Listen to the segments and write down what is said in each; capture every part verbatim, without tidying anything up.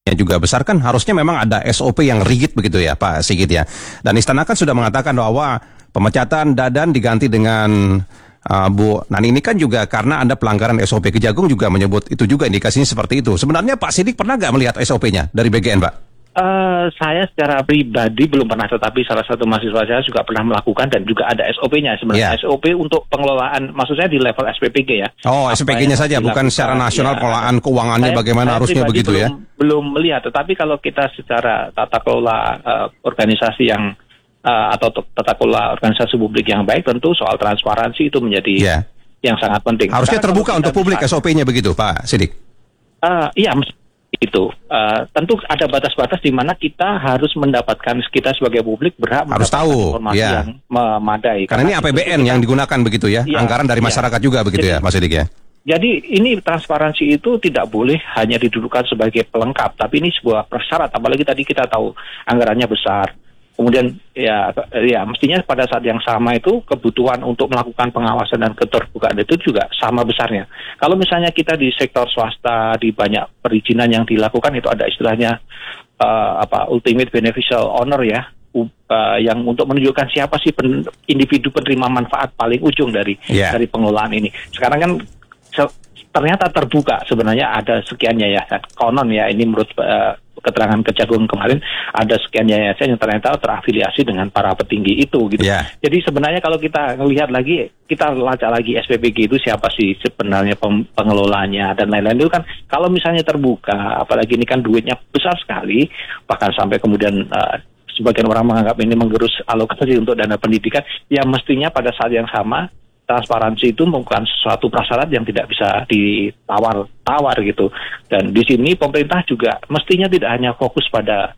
juga besar kan harusnya memang ada S O P yang rigid begitu ya Pak Sigit ya. Dan Istana kan sudah mengatakan bahwa pemecatan Dadan diganti dengan uh, Bu Nani ini kan juga karena ada pelanggaran S O P. Kejagung juga menyebut itu juga indikasinya seperti itu. Sebenarnya Pak Sidik pernah nggak melihat S O P-nya dari B G N Pak? Uh, saya secara pribadi belum pernah, tetapi salah satu mahasiswa saya juga pernah melakukan dan juga ada S O P-nya sebenarnya. Yeah. S O P untuk pengelolaan, maksud saya di level S P P G ya. Oh, S P P G-nya saja, bukan secara nasional ya, pengelolaan keuangannya saya, bagaimana saya harusnya begitu belum, ya? Belum melihat, tetapi kalau kita secara tata kelola uh, organisasi yang uh, atau tata kelola organisasi publik yang baik, tentu soal transparansi itu menjadi yeah. yang sangat penting. Harusnya sekarang terbuka untuk publik S O P-nya begitu, Pak Sidik? Uh, iya, itu uh, tentu ada batas-batas di mana kita harus mendapatkan, kita sebagai publik berhak harus tahu informasi ya. yang memadai. Karena, karena ini A P B N yang digunakan begitu ya, ya anggaran dari masyarakat ya. juga begitu jadi, ya, Mas Sidik ya. Jadi ini transparansi itu tidak boleh hanya didudukan sebagai pelengkap, tapi ini sebuah persyarat. Apalagi tadi kita tahu anggarannya besar. Kemudian ya, ya mestinya pada saat yang sama itu kebutuhan untuk melakukan pengawasan dan keterbukaan itu juga sama besarnya. Kalau misalnya kita di sektor swasta, di banyak perizinan yang dilakukan itu ada istilahnya uh, apa ultimate beneficial owner ya, uh, yang untuk menunjukkan siapa sih pen, individu penerima manfaat paling ujung dari yeah. dari pengelolaan ini. Sekarang kan se- ternyata terbuka sebenarnya ada sekian yayasan konon ya, ini menurut uh, keterangan Kejagung kemarin ada sekian yayasan yang ternyata terafiliasi dengan para petinggi itu gitu. Yeah. Jadi sebenarnya kalau kita melihat lagi, kita lacak lagi S P P G itu siapa sih sebenarnya pengelolanya dan lain-lain itu kan kalau misalnya terbuka, apalagi ini kan duitnya besar sekali, bahkan sampai kemudian uh, sebagian orang menganggap ini menggerus alokasi untuk dana pendidikan, ya mestinya pada saat yang sama transparansi itu bukan sesuatu prasyarat yang tidak bisa ditawar-tawar gitu. Dan di sini pemerintah juga mestinya tidak hanya fokus pada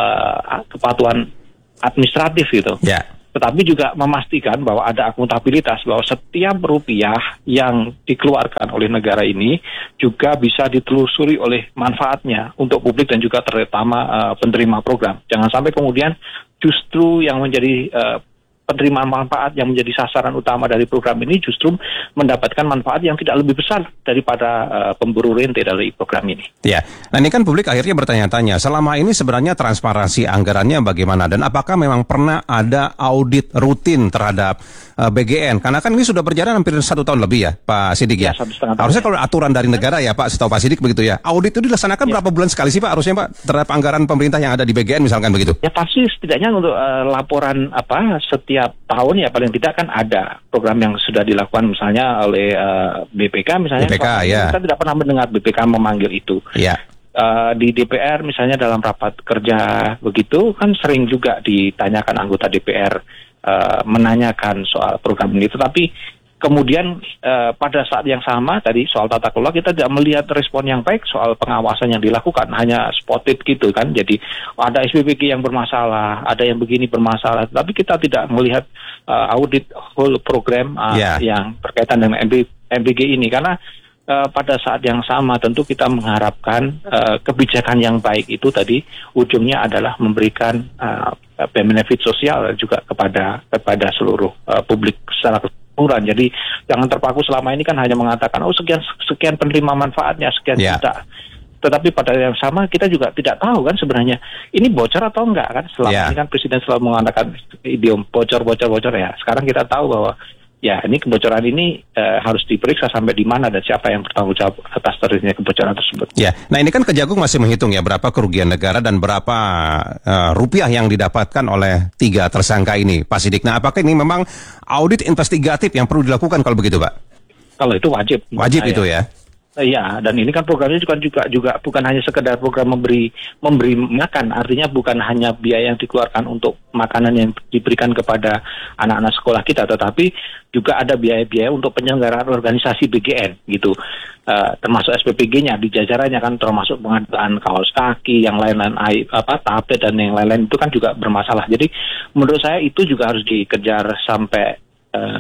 uh, kepatuhan administratif gitu, yeah. tetapi juga memastikan bahwa ada akuntabilitas, bahwa setiap rupiah yang dikeluarkan oleh negara ini juga bisa ditelusuri oleh manfaatnya untuk publik dan juga terutama uh, penerima program. Jangan sampai kemudian justru yang menjadi uh, penerimaan manfaat yang menjadi sasaran utama dari program ini justru mendapatkan manfaat yang tidak lebih besar daripada uh, pemburu rente dari program ini. Ya, nah ini kan publik akhirnya bertanya-tanya, selama ini sebenarnya transparansi anggarannya bagaimana dan apakah memang pernah ada audit rutin terhadap uh, B G N? Karena kan ini sudah berjalan hampir satu tahun lebih ya, Pak Sidik ya. ya harusnya kalau aturan dari negara ya, Pak, setahu Pak Sidik begitu ya. Audit itu dilaksanakan ya. berapa bulan sekali sih, Pak? Harusnya Pak terhadap anggaran pemerintah yang ada di B G N misalkan begitu? Ya pasti setidaknya untuk uh, laporan apa setiap Setiap tahun ya paling tidak kan ada program yang sudah dilakukan misalnya oleh uh, B P K misalnya. B P K, ya. Kita tidak pernah mendengar B P K memanggil itu. Ya. Uh, di D P R misalnya dalam rapat kerja begitu kan sering juga ditanyakan anggota D P R uh, menanyakan soal program ini. Tetapi kemudian uh, pada saat yang sama tadi soal tata kelola kita tidak melihat respon yang baik soal pengawasan yang dilakukan, hanya spotted gitu kan. Jadi ada S P P G yang bermasalah, ada yang begini bermasalah, tapi kita tidak melihat uh, audit whole program uh, yeah. yang berkaitan dengan M B G ini karena uh, pada saat yang sama tentu kita mengharapkan uh, kebijakan yang baik itu tadi ujungnya adalah memberikan uh, benefit sosial juga kepada kepada seluruh uh, publik secara keseluruhan. Jadi jangan terpaku selama ini kan hanya mengatakan oh sekian sekian penerima manfaatnya sekian yeah. juta. Tetapi pada yang sama kita juga tidak tahu kan sebenarnya ini bocor atau enggak kan. Selama yeah. ini kan Presiden selalu mengatakan idiom bocor bocor bocor ya. Sekarang kita tahu bahwa ya ini kebocoran ini uh, harus diperiksa sampai di mana dan siapa yang bertanggung jawab atas terjadinya kebocoran tersebut. Ya, nah ini kan Kejagung masih menghitung ya berapa kerugian negara dan berapa uh, rupiah yang didapatkan oleh tiga tersangka ini, Pak Sidik. Nah, apakah ini memang audit investigatif yang perlu dilakukan kalau begitu, Pak? Kalau itu wajib. Wajib itu ya. Iya, dan ini kan programnya juga juga juga bukan hanya sekedar program memberi memberi makan, artinya bukan hanya biaya yang dikeluarkan untuk makanan yang diberikan kepada anak-anak sekolah kita, tetapi juga ada biaya-biaya untuk penyelenggaraan organisasi B G N gitu, uh, termasuk S P P G-nya di jajarannya kan termasuk pengadaan kaos kaki, yang lain-lain apa tablet dan yang lain-lain itu kan juga bermasalah. Jadi menurut saya itu juga harus dikejar sampai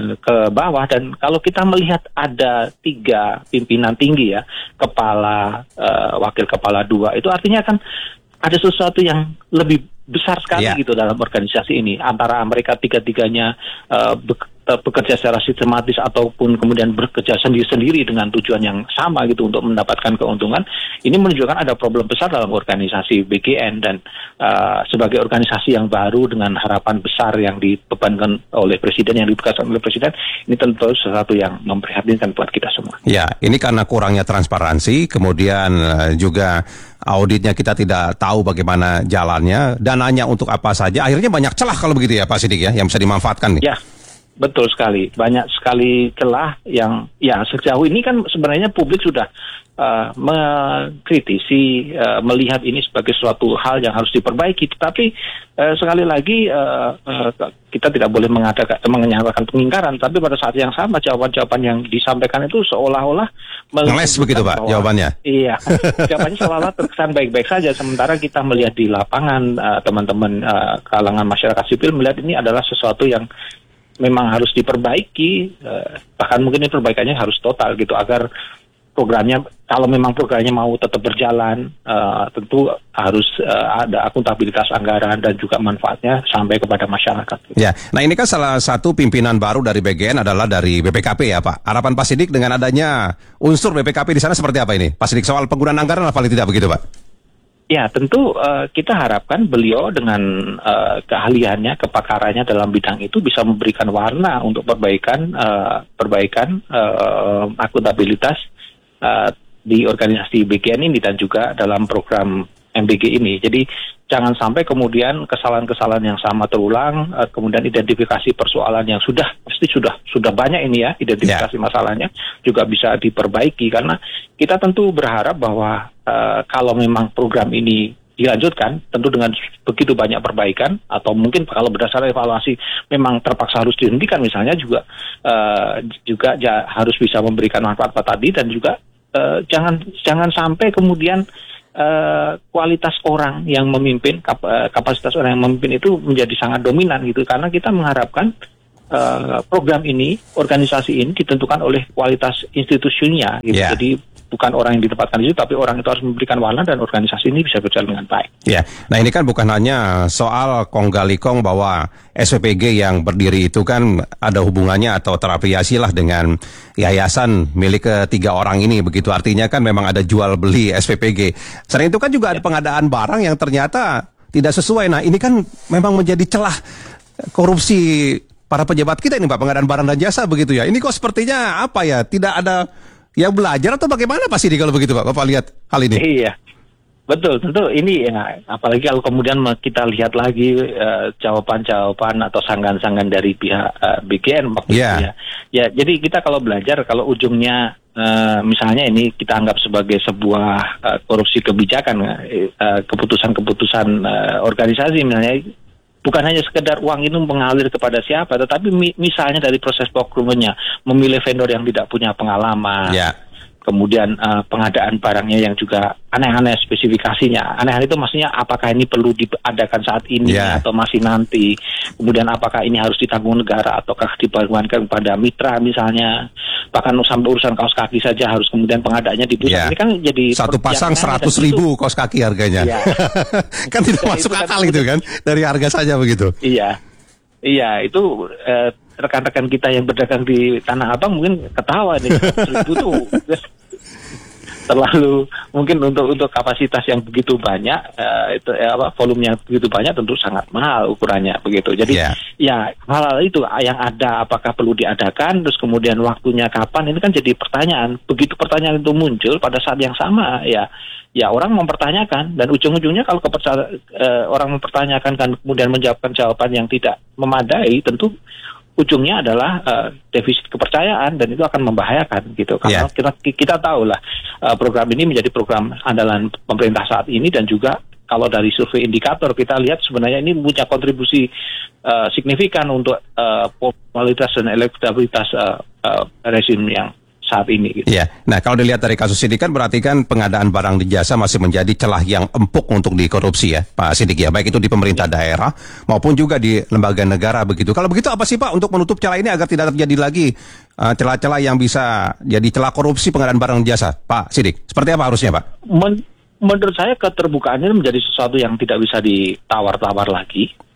ke bawah, dan kalau kita melihat ada tiga pimpinan tinggi ya, kepala, uh, wakil kepala dua, itu artinya kan ada sesuatu yang lebih besar sekali yeah. gitu dalam organisasi ini, antara mereka tiga-tiganya uh, be- bekerja secara sistematis ataupun kemudian bekerja sendiri-sendiri dengan tujuan yang sama gitu untuk mendapatkan keuntungan, ini menunjukkan ada problem besar dalam organisasi B G N. Dan uh, sebagai organisasi yang baru dengan harapan besar yang dibebankan oleh Presiden, yang diberikan oleh Presiden, ini tentu sesuatu yang memprihatinkan buat kita semua. Ya, ini karena kurangnya transparansi, kemudian uh, juga auditnya kita tidak tahu bagaimana jalannya, dananya untuk apa saja, akhirnya banyak celah kalau begitu ya Pak Siddiq ya, yang bisa dimanfaatkan nih. Ya. Betul sekali, banyak sekali celah yang ya sejauh ini kan sebenarnya publik sudah uh, mengkritisi, uh, melihat ini sebagai suatu hal yang harus diperbaiki. Tetapi uh, sekali lagi uh, uh, kita tidak boleh mengadakan menyatakan pengingkaran, tapi pada saat yang sama jawaban-jawaban yang disampaikan itu seolah-olah ngeles begitu Pak bahwa, jawabannya. Iya, jawabannya seolah-olah terkesan baik-baik saja, sementara kita melihat di lapangan uh, teman-teman uh, kalangan masyarakat sipil melihat ini adalah sesuatu yang memang harus diperbaiki, eh, bahkan mungkin ini perbaikannya harus total gitu agar programnya, kalau memang programnya mau tetap berjalan, eh, tentu harus eh, ada akuntabilitas anggaran dan juga manfaatnya sampai kepada masyarakat. Gitu. Ya, nah ini kan salah satu pimpinan baru dari B G N adalah dari B P K P ya Pak. Harapan Pak Siddiq dengan adanya unsur B P K P di sana seperti apa ini? Pak Siddiq, soal penggunaan anggaran apa paling tidak begitu Pak? Ya, tentu uh, kita harapkan beliau dengan uh, keahliannya, kepakarannya dalam bidang itu bisa memberikan warna untuk perbaikan uh, perbaikan uh, akuntabilitas uh, di organisasi B G N ini dan juga dalam program M B G ini. Jadi jangan sampai kemudian kesalahan-kesalahan yang sama terulang, uh, kemudian identifikasi persoalan yang sudah pasti sudah sudah banyak ini ya, identifikasi yeah. masalahnya juga bisa diperbaiki, karena kita tentu berharap bahwa uh, kalau memang program ini dilanjutkan, tentu dengan begitu banyak perbaikan, atau mungkin kalau berdasarkan evaluasi memang terpaksa harus dihentikan misalnya, juga uh, juga ja, harus bisa memberikan manfaat tadi, dan juga uh, jangan jangan sampai kemudian Uh, kualitas orang yang memimpin, kap, uh, kapasitas orang yang memimpin itu menjadi sangat dominan gitu, karena kita mengharapkan uh, program ini, organisasi ini ditentukan oleh kualitas institusinya gitu. Yeah. Jadi bukan orang yang ditempatkan di situ, tapi orang itu harus memberikan warna dan organisasi ini bisa berjalan dengan baik. Ya, yeah. Nah ini kan bukan hanya soal kong kali kong bahwa S P P G yang berdiri itu kan ada hubungannya atau terafiliasi lah dengan yayasan milik ketiga orang ini, begitu artinya kan memang ada jual beli S P P G. Selain itu kan juga ada pengadaan barang yang ternyata tidak sesuai. Nah ini kan memang menjadi celah korupsi para pejabat kita ini Pak, pengadaan barang dan jasa begitu ya. Ini kok sepertinya apa ya, tidak ada yang belajar atau bagaimana Pak Siddiq kalau begitu Pak, Bapak lihat hal ini? Iya, betul, tentu ini ya, apalagi kalau kemudian kita lihat lagi uh, jawaban-jawaban atau sanggahan-sanggahan dari pihak uh, B G N waktu yeah. itu ya. Ya, jadi kita kalau belajar, kalau ujungnya uh, misalnya ini kita anggap sebagai sebuah uh, korupsi kebijakan, uh, keputusan-keputusan uh, organisasi misalnya, bukan hanya sekedar uang itu mengalir kepada siapa, tetapi mi- misalnya dari proses procurement-nya, memilih vendor yang tidak punya pengalaman, yeah. kemudian uh, pengadaan barangnya yang juga aneh-aneh spesifikasinya. Aneh-aneh itu maksudnya apakah ini perlu diadakan saat ini yeah. atau masih nanti, kemudian apakah ini harus ditanggung negara ataukah dibebankan kepada mitra misalnya, bahkan sampai urusan kaos kaki saja harus kemudian pengadaannya di pusat. Yeah. Ini kan jadi satu pasang seratus ribu kaos kaki harganya. Yeah. Kan tidak masuk akal itu kan, dari harga saja begitu. Iya, iya itu eh, rekan-rekan kita yang berdagang di Tanah Abang mungkin ketawa nih, seratus ribu tuh terlalu mungkin untuk untuk kapasitas yang begitu banyak, uh, itu eh, apa volumenya begitu banyak, tentu sangat mahal ukurannya begitu. Jadi yeah. ya hal-hal itu yang ada apakah perlu diadakan, terus kemudian waktunya kapan, ini kan jadi pertanyaan. Begitu pertanyaan itu muncul pada saat yang sama ya ya orang mempertanyakan, dan ujung-ujungnya kalau kepercaya, uh, orang mempertanyakan kan kemudian menjawabkan jawaban yang tidak memadai, tentu ujungnya adalah uh, defisit kepercayaan, dan itu akan membahayakan gitu. Karena yeah. kita kita tahu lah uh, program ini menjadi program andalan pemerintah saat ini, dan juga kalau dari survei indikator kita lihat sebenarnya ini punya kontribusi uh, signifikan untuk uh, popularitas dan elektabilitas uh, uh, rezim yang saat ini gitu. Ya, nah kalau dilihat dari kasus ini kan berarti kan pengadaan barang dan jasa masih menjadi celah yang empuk untuk dikorupsi ya, Pak Siddiq ya, baik itu di pemerintah daerah maupun juga di lembaga negara begitu. Kalau begitu apa sih Pak untuk menutup celah ini agar tidak terjadi lagi uh, celah-celah yang bisa jadi celah korupsi pengadaan barang dan jasa, Pak Siddiq? Seperti apa harusnya Pak? Men- menurut saya keterbukaan ini menjadi sesuatu yang tidak bisa ditawar-tawar lagi.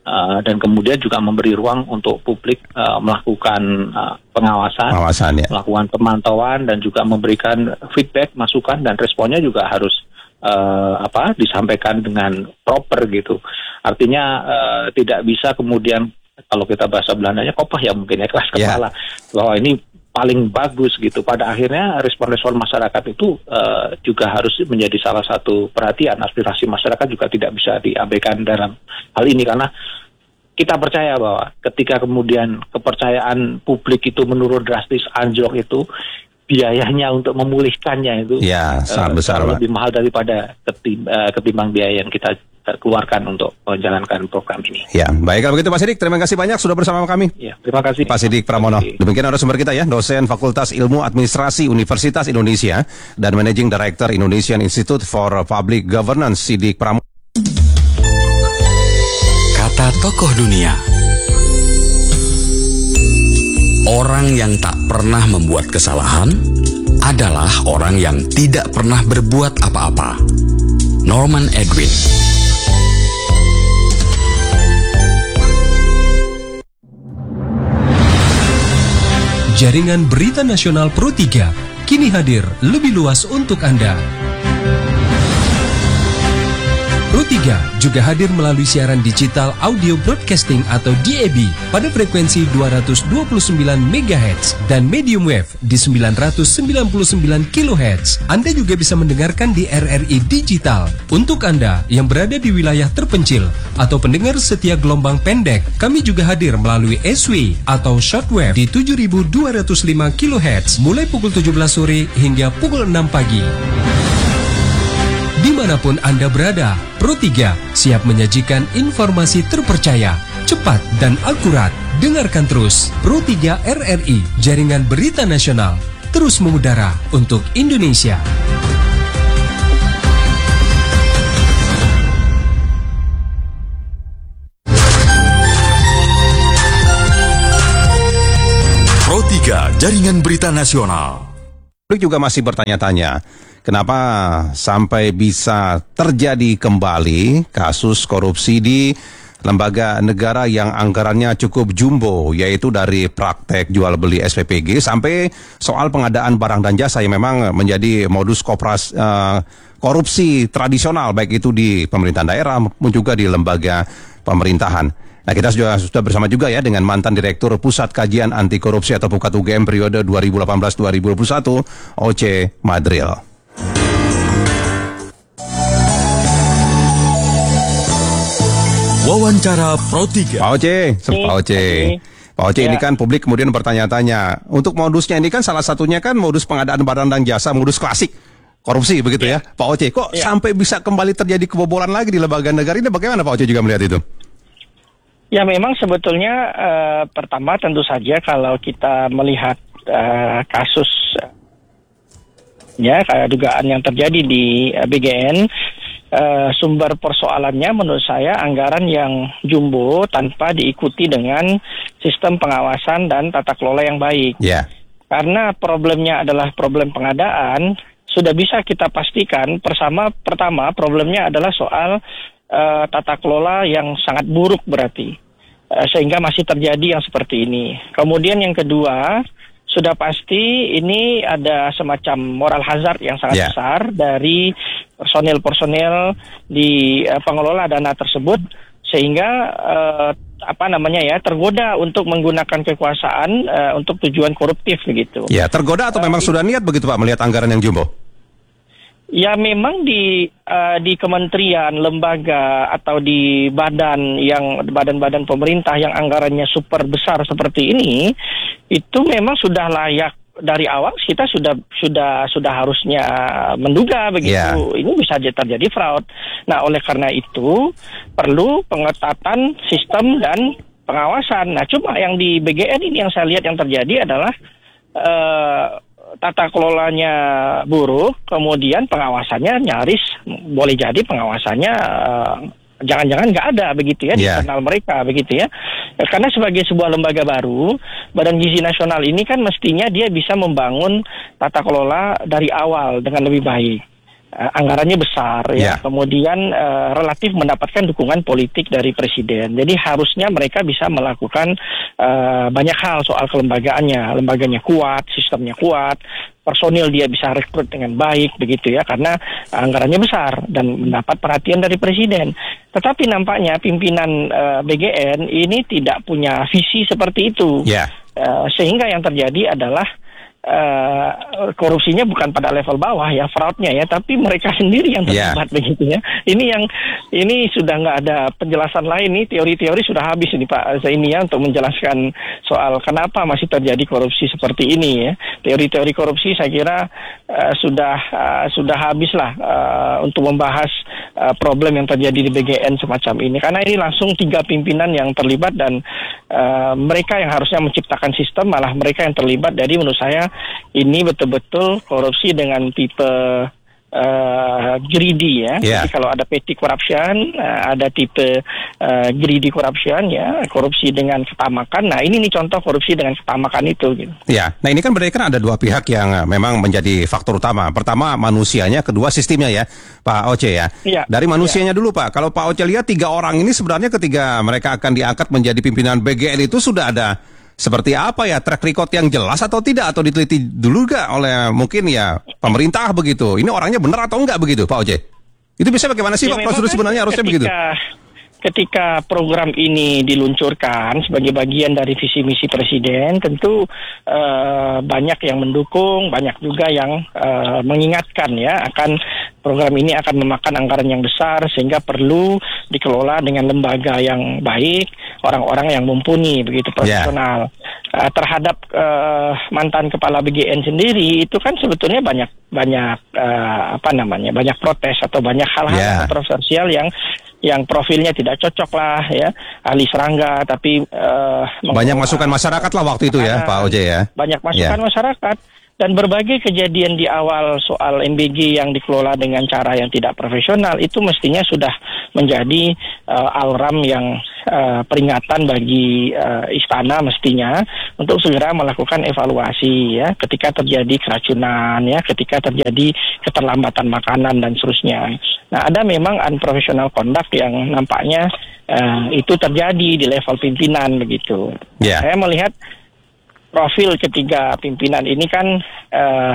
Uh, dan kemudian juga memberi ruang untuk publik uh, melakukan uh, pengawasan, Pengawasan, ya. melakukan pemantauan dan juga memberikan feedback, masukan dan responnya juga harus uh, apa disampaikan dengan proper gitu. Artinya uh, tidak bisa kemudian kalau kita bahasa Belandanya kopah ya mungkin ya keras kepala yeah. bahwa ini paling bagus gitu. Pada akhirnya respon-respon masyarakat itu uh, juga harus menjadi salah satu perhatian. Aspirasi masyarakat juga tidak bisa diabaikan dalam hal ini karena kita percaya bahwa ketika kemudian kepercayaan publik itu menurun drastis, anjlok itu, biayanya untuk memulihkannya itu ya, sangat uh, besar, lebih mahal daripada ketim, uh, ketimbang biaya yang kita keluarkan untuk menjalankan program ini. Ya, baik kalau begitu Pak Siddiq, terima kasih banyak sudah bersama kami. Ya, terima kasih Pak Siddiq Pramono. Demikian narasumber kita ya, dosen Fakultas Ilmu Administrasi Universitas Indonesia dan Managing Director Indonesian Institute for Public Governance Siddiq Pramono. Kata tokoh dunia. Orang yang tak pernah membuat kesalahan adalah orang yang tidak pernah berbuat apa-apa. Norman Edwin. Jaringan Berita Nasional Pro tiga kini hadir lebih luas untuk Anda. Pro tiga juga hadir melalui siaran digital audio broadcasting atau D A B pada frekuensi dua ratus dua puluh sembilan megahertz dan medium wave di sembilan ratus sembilan puluh sembilan kilohertz. Anda juga bisa mendengarkan di R R I Digital. Untuk Anda yang berada di wilayah terpencil atau pendengar setia gelombang pendek, kami juga hadir melalui S W atau shortwave di tujuh ribu dua ratus lima kilohertz mulai pukul tujuh belas sore hingga pukul enam pagi. Dimanapun Anda berada, Pro tiga siap menyajikan informasi terpercaya, cepat dan akurat. Dengarkan terus Pro tiga R R I, Jaringan Berita Nasional, terus mengudara untuk Indonesia. Pro tiga, Jaringan Berita Nasional. Publik juga masih bertanya-tanya, kenapa sampai bisa terjadi kembali kasus korupsi di lembaga negara yang anggarannya cukup jumbo, yaitu dari praktek jual beli S P P G sampai soal pengadaan barang dan jasa yang memang menjadi modus koperasi, uh, korupsi tradisional, baik itu di pemerintahan daerah maupun juga di lembaga pemerintahan. Nah, kita sudah, sudah bersama juga ya dengan mantan Direktur Pusat Kajian Anti Korupsi atau Pukat U G M periode dua ribu delapan belas dua ribu dua puluh satu, Oce Madril. Wawancara Pro tiga. Pak Oce, Pak Oce. Pak Oce, ya. Ini kan publik kemudian bertanya-tanya, untuk modusnya ini kan salah satunya kan modus pengadaan barang dan jasa, modus klasik korupsi begitu ya, ya. Pak Oce, kok ya. sampai bisa kembali terjadi kebobolan lagi di lembaga negara ini, bagaimana Pak Oce juga melihat itu? Ya memang sebetulnya uh, pertama tentu saja kalau kita melihat uh, kasus uh, ya kayak dugaan yang terjadi di uh, B G N, uh, sumber persoalannya menurut saya anggaran yang jumbo tanpa diikuti dengan sistem pengawasan dan tata kelola yang baik. Yeah. Karena problemnya adalah problem pengadaan, sudah bisa kita pastikan persama pertama problemnya adalah soal Uh, tata kelola yang sangat buruk berarti, uh, sehingga masih terjadi yang seperti ini. Kemudian yang kedua, sudah pasti ini ada semacam moral hazard yang sangat yeah. besar dari personil-personil di uh, pengelola dana tersebut, sehingga uh, apa namanya ya tergoda untuk menggunakan kekuasaan uh, untuk tujuan koruptif begitu. Ya, tergoda atau uh, memang sudah niat begitu Pak melihat anggaran yang jumbo? Ya memang di uh, di kementerian, lembaga atau di badan yang badan-badan pemerintah yang anggarannya super besar seperti ini, itu memang sudah layak dari awal kita sudah sudah sudah harusnya menduga begitu. Yeah. Ini bisa terjadi fraud. Nah, oleh karena itu perlu pengetatan sistem dan pengawasan. Nah, cuma yang di B G N ini yang saya lihat yang terjadi adalah uh, tata kelolanya buruk, kemudian pengawasannya nyaris boleh jadi pengawasannya uh, jangan-jangan nggak ada begitu ya di yeah. internal mereka begitu ya. Karena sebagai sebuah lembaga baru, Badan Gizi Nasional ini kan mestinya dia bisa membangun tata kelola dari awal dengan lebih baik. Uh, anggarannya besar ya, yeah. kemudian uh, relatif mendapatkan dukungan politik dari presiden. Jadi harusnya mereka bisa melakukan uh, banyak hal soal kelembagaannya, lembaganya kuat, sistemnya kuat, personil dia bisa rekrut dengan baik begitu ya, karena anggarannya besar dan mendapat perhatian dari presiden. Tetapi nampaknya pimpinan uh, B G N ini tidak punya visi seperti itu, yeah. uh, sehingga yang terjadi adalah Uh, korupsinya bukan pada level bawah ya, fraudnya ya, tapi mereka sendiri yang terlibat yeah. begitu ya. Ini yang ini sudah nggak ada penjelasan lain nih, teori-teori sudah habis ini Pak Zaini ya untuk menjelaskan soal kenapa masih terjadi korupsi seperti ini ya. Teori-teori korupsi saya kira uh, sudah uh, sudah habis lah uh, untuk membahas uh, problem yang terjadi di B G N semacam ini, karena ini langsung tiga pimpinan yang terlibat dan uh, mereka yang harusnya menciptakan sistem malah mereka yang terlibat. Jadi menurut saya ini betul-betul korupsi dengan tipe uh, greedy ya. Yeah. Jadi kalau ada petty corruption, uh, ada tipe uh, greedy corruption ya, korupsi dengan ketamakan. Nah ini nih contoh korupsi dengan ketamakan itu. Gitu. Ya, nah ini kan berarti kan ada dua pihak yang memang menjadi faktor utama. Pertama manusianya, kedua sistemnya ya, Pak Oce ya. Yeah. Dari manusianya yeah. dulu Pak. Kalau Pak Oce lihat tiga orang ini sebenarnya ketika mereka akan diangkat menjadi pimpinan B G N itu sudah ada seperti apa ya, track record yang jelas atau tidak, atau diteliti dulu nggak oleh mungkin ya pemerintah begitu? Ini orangnya benar atau enggak begitu Pak Oce? Itu bisa bagaimana sih ya, Pak? Prosedur sebenarnya harusnya ketika, begitu. Ketika program ini diluncurkan sebagai bagian dari visi misi presiden, tentu uh, banyak yang mendukung, banyak juga yang uh, mengingatkan ya akan program ini akan memakan anggaran yang besar sehingga perlu dikelola dengan lembaga yang baik, orang-orang yang mumpuni begitu profesional. Yeah. Uh, terhadap uh, mantan kepala B G N sendiri itu kan sebetulnya banyak banyak uh, apa namanya banyak protes atau banyak hal-hal yeah. kontroversial yang yang profilnya tidak cocok lah ya, ahli serangga tapi uh, banyak masukan masyarakat lah waktu itu ya Pak Oce ya. Banyak masukan yeah. masyarakat. Dan berbagai kejadian di awal soal M B G yang dikelola dengan cara yang tidak profesional itu mestinya sudah menjadi uh, alarm yang uh, peringatan bagi uh, istana mestinya untuk segera melakukan evaluasi ya ketika terjadi keracunan ya, ketika terjadi keterlambatan makanan dan seterusnya. Nah, ada memang unprofessional conduct yang nampaknya uh, itu terjadi di level pimpinan begitu. Yeah. Saya melihat profil ketiga pimpinan ini kan uh,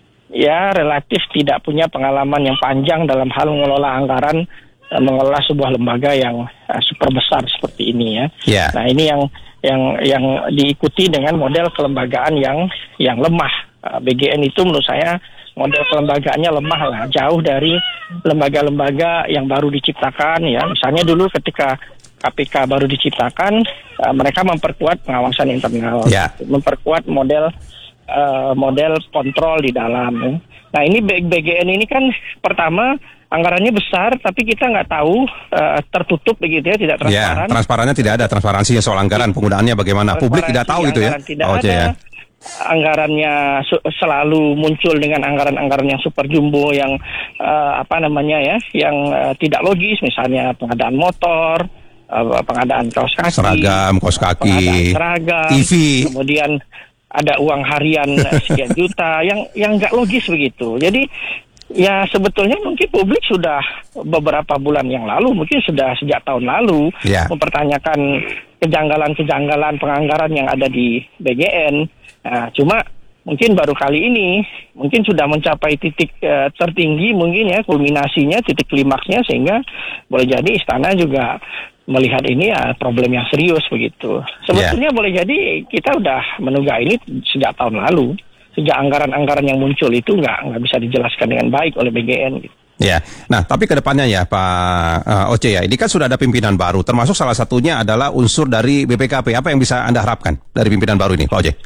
ya relatif tidak punya pengalaman yang panjang dalam hal mengelola anggaran, uh, mengelola sebuah lembaga yang uh, super besar seperti ini ya. Yeah. Nah ini yang yang yang diikuti dengan model kelembagaan yang yang lemah. Uh, B G N itu menurut saya model kelembagaannya lemah lah, jauh dari lembaga-lembaga yang baru diciptakan ya. Misalnya dulu ketika K P K baru diciptakan, uh, mereka memperkuat pengawasan internal, yeah. memperkuat model uh, model kontrol di dalam. Ya. Nah ini B G N ini kan pertama anggarannya besar, tapi kita nggak tahu uh, tertutup begitu ya, tidak transparan. Yeah, transparannya tidak ada, transparansinya soal anggaran penggunaannya bagaimana, publik tidak tahu gitu ya. Tidak oh, ada. Ya. Anggarannya su- selalu muncul dengan anggaran-anggaran yang super jumbo yang uh, apa namanya ya, yang uh, tidak logis, misalnya pengadaan motor. Uh, pengadaan kaos kaki, seragam, kaos kaki, pengadaan seragam, T V, kemudian ada uang harian sekian juta, yang yang nggak logis begitu. Jadi ya sebetulnya mungkin publik sudah beberapa bulan yang lalu, mungkin sudah sejak tahun lalu yeah. mempertanyakan kejanggalan-kejanggalan penganggaran yang ada di B G N. Nah, cuma mungkin baru kali ini, mungkin sudah mencapai titik uh, tertinggi mungkin ya, kulminasinya, titik klimaksnya, sehingga boleh jadi istana juga melihat ini ya problem yang serius begitu. Sebetulnya yeah. boleh jadi kita udah menunggu ini sejak tahun lalu, sejak anggaran-anggaran yang muncul itu nggak nggak bisa dijelaskan dengan baik oleh B G N. Gitu. Ya, nah tapi kedepannya ya Pak uh, Oce ya, ini kan sudah ada pimpinan baru, termasuk salah satunya adalah unsur dari B P K P. Apa yang bisa Anda harapkan dari pimpinan baru ini, Pak Oce?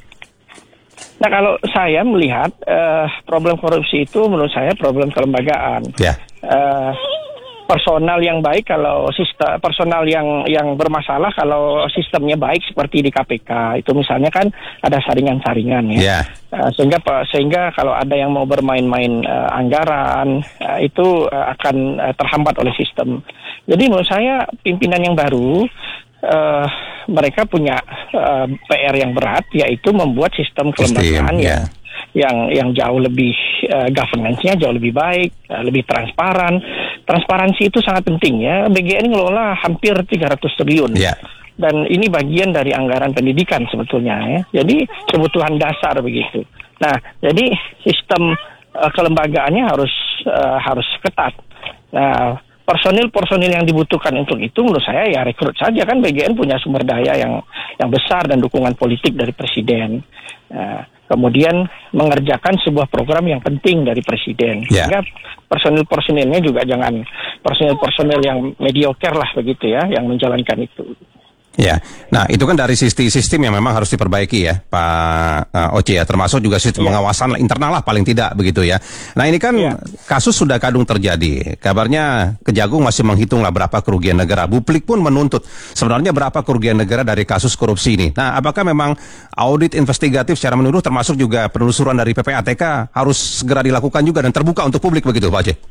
Nah kalau saya melihat uh, problem korupsi itu menurut saya problem kelembagaan. Ya. Uh, personal yang baik kalau sistem personal yang yang bermasalah kalau sistemnya baik seperti di K P K itu misalnya kan ada saringan-saringan ya. Yeah. Uh, sehingga sehingga kalau ada yang mau bermain-main uh, anggaran uh, itu uh, akan uh, terhambat oleh sistem. Jadi menurut saya pimpinan yang baru uh, mereka punya uh, P R yang berat, yaitu membuat sistem kelembagaan Sistem, yang yeah. yang yang jauh lebih uh, governance-nya jauh lebih baik, uh, lebih transparan. Transparansi itu sangat penting ya. B G N ngelola hampir tiga ratus triliun. Yeah. Dan ini bagian dari anggaran pendidikan sebetulnya ya. Jadi kebutuhan dasar begitu. Nah, jadi sistem uh, kelembagaannya harus uh, harus ketat. Nah, personil-personil yang dibutuhkan untuk itu menurut saya ya rekrut saja, kan B G N punya sumber daya yang yang besar dan dukungan politik dari presiden. Nah, kemudian mengerjakan sebuah program yang penting dari presiden. Yeah. Sehingga personil-personilnya juga jangan personil-personil yang mediocre lah begitu ya, yang menjalankan itu. Ya, nah itu kan dari sisi sistem yang memang harus diperbaiki ya, Pak uh, Oce ya, termasuk juga sistem ya. pengawasan internal lah paling tidak begitu ya. Nah ini kan ya. kasus sudah kadung terjadi, kabarnya Kejagung masih menghitung lah berapa kerugian negara. Publik pun menuntut sebenarnya berapa kerugian negara dari kasus korupsi ini. Nah apakah memang audit investigatif secara menyeluruh termasuk juga penelusuran dari P P A T K harus segera dilakukan juga dan terbuka untuk publik begitu Pak Oce?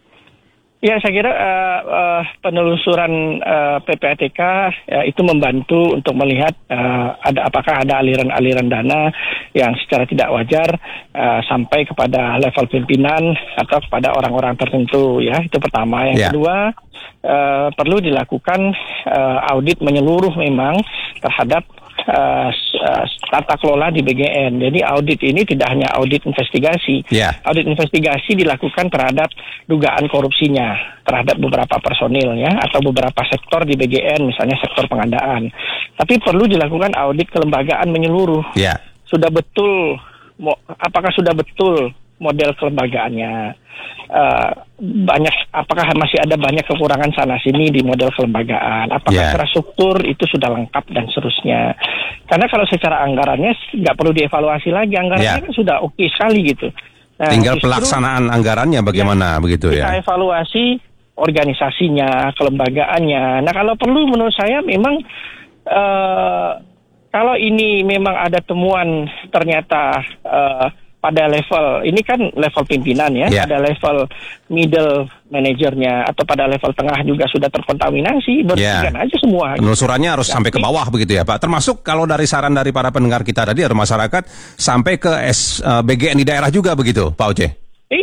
Ya, saya kira uh, uh, penelusuran uh, P P A T K uh, itu membantu untuk melihat uh, ada apakah ada aliran-aliran dana yang secara tidak wajar uh, sampai kepada level pimpinan atau kepada orang-orang tertentu ya. Itu pertama. Yang yeah. kedua, uh, perlu dilakukan uh, audit menyeluruh memang terhadap Uh, uh, tata kelola di B G N. Jadi audit ini tidak hanya audit investigasi. Yeah. Audit investigasi dilakukan terhadap dugaan korupsinya terhadap beberapa personil ya atau beberapa sektor di B G N, misalnya sektor pengadaan. Tapi perlu dilakukan audit kelembagaan menyeluruh. Yeah. Sudah betul, mo, apakah sudah betul model kelembagaannya? Uh, banyak, apakah masih ada banyak kekurangan sana sini di model kelembagaan? Apakah yeah. secara struktur itu sudah lengkap dan seterusnya? Karena kalau secara anggarannya nggak perlu dievaluasi lagi, anggarannya yeah. kan sudah oke okay sekali gitu. Nah, tinggal justru, pelaksanaan anggarannya bagaimana ya, begitu ya? Kita evaluasi organisasinya, kelembagaannya. Nah kalau perlu menurut saya memang uh, kalau ini memang ada temuan ternyata uh, pada level, ini kan level pimpinan ya, yeah. pada level middle manajernya atau pada level tengah juga sudah terkontaminasi, bersihkan yeah. aja semua. Penelusurannya harus Tapi, sampai ke bawah begitu ya Pak. Termasuk kalau dari saran dari para pendengar kita tadi atau masyarakat sampai ke S, uh, B G N di daerah juga begitu Pak Oce?